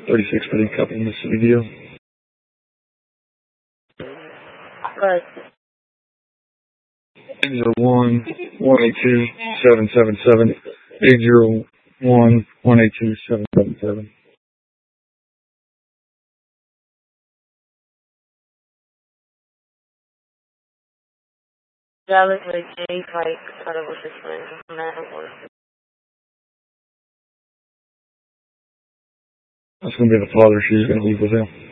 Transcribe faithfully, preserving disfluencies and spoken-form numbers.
thirty-six for the couple Mississippi deal. Right. eight zero one, one eight two, seven seven seven. eight zero one, one eight two, seven seven seven. Dallas with J. Pike, thought it was this one. Matterhorn. That's going to be the father. She's going to leave with him.